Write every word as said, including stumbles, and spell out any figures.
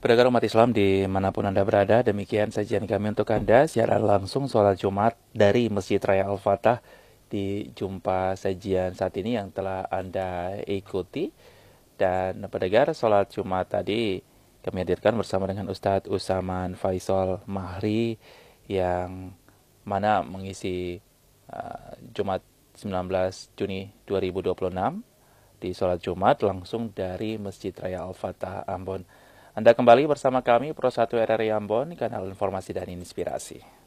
Pendengar umat Islam dimanapun Anda berada, demikian sajian kami untuk Anda siaran langsung sholat Jumat dari Masjid Raya Al-Fatah di jumpa sajian saat ini yang telah Anda ikuti. Dan pendengar, sholat Jumat tadi kami hadirkan bersama dengan Ustadz Usaman Faisal Mahri yang mana mengisi uh, Jumat sembilan belas Juni dua ribu dua puluh enam di sholat Jumat langsung dari Masjid Raya Al-Fatah Ambon. Anda kembali bersama kami Pro satu R R I Ambon, kanal informasi dan inspirasi.